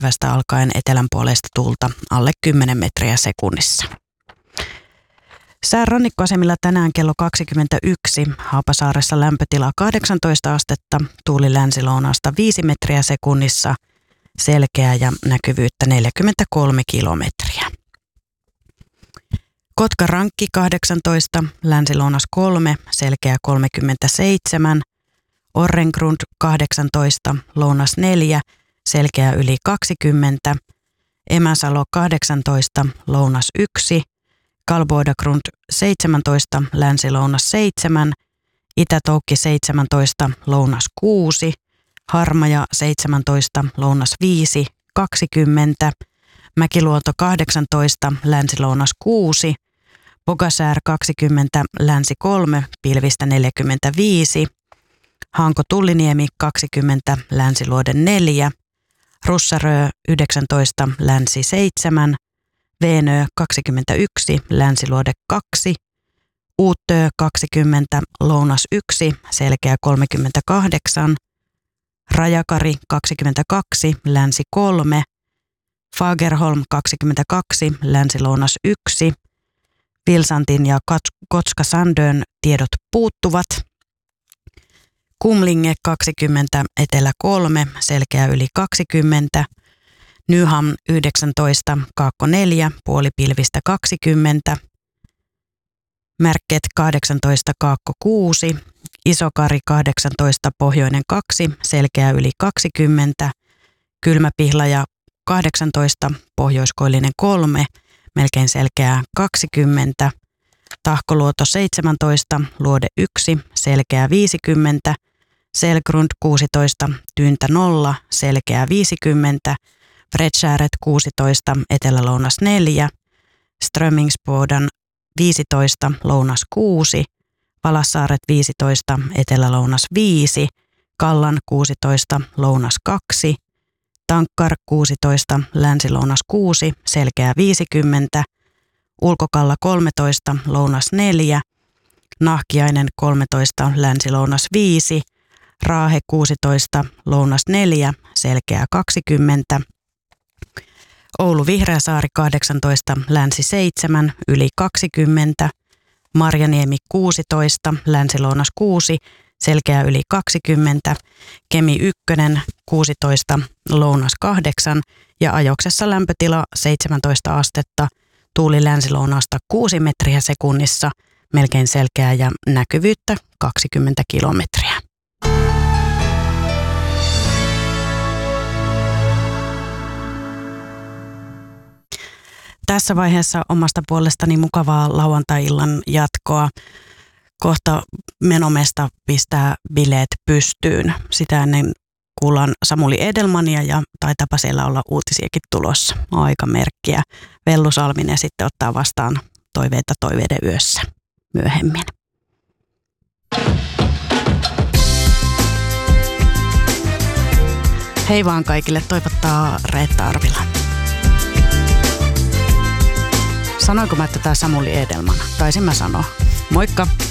päivästä alkaen etelänpuoleista tuulta alle 10 metriä sekunnissa. Sään rannikkoasemilla tänään kello 21, Haapasaaressa lämpötila 18 astetta, tuuli länsilounaasta 5 metriä sekunnissa, selkeää ja näkyvyyttä 43 kilometriä. Kotka-Rankki 18, länsilounas 3, selkeä 37, Orrengrund 18, lounas 4, selkeä yli 20, Emäsalo 18, lounas 1, Kalboidagrund 17, länsilounas 7, Itä-Toukki 17, lounas 6, Harmaja 17, lounas 5, 20, Mäkiluoto 18, länsilounas 6, Pogasär 20, länsi 3, pilvistä 45, Hanko-Tulliniemi 20, länsiluode 4, Russarö 19, länsi 7, Veenö 21, länsiluode 2, Uutö 20, lounas 1, selkeä 38, Rajakari 22, länsi 3, Fagerholm 22, länsilounas 1, Vilsantin ja Kotska-Sandön tiedot puuttuvat, Kumlinge 20, etelä 3, selkeä yli 20, Nyhamn 19, kaakko 4, puolipilvistä 20, Märket 18, kaakko 6, Isokari 18, pohjoinen 2, selkeä yli 20, Kylmäpihlaja 18, pohjoiskoillinen 3, melkein selkeää 20, Tahkoluoto 17, luode 1, selkeää 50, Selgrund 16, Tyntä 0, selkeää 50, Vredskäret 16, etelä-lounas 4, Strömingsboden 15, lounas 6, Valassaaret 15, etelä-lounas 5, Kallan 16, lounas 2, Tankkar 16, länsi-lounas 6, selkeää 50, Ulkokalla 13, lounas 4, Nahkiainen 13, länsi-lounas 5, Raahe 16, lounas 4, selkeää 20, Oulu Vihreäsaari 18, länsi 7, yli 20, Marjaniemi 16, länsi-lounas 6, selkeää yli 20, Kemi 1 16, lounas 8 ja Ajoksessa lämpötila 17 astetta, tuuli länsilounaasta 6 metriä sekunnissa, melkein selkeää ja näkyvyyttä 20 kilometriä. Tässä vaiheessa omasta puolestani mukavaa lauantai-illan jatkoa. Kohta Menomesta pistää bileet pystyyn. Sitä ennen kuullaan Samuli Edelmania ja taitaapa siellä olla uutisiakin tulossa. Aikamerkkiä. Vellu Salminen sitten ottaa vastaan toiveita toiveiden yössä myöhemmin. Hei vaan kaikille, toivottaa Reetta Arvila. Sanoinko mä, että tää Samuli Edelman? Taisin mä sanoa. Moikka!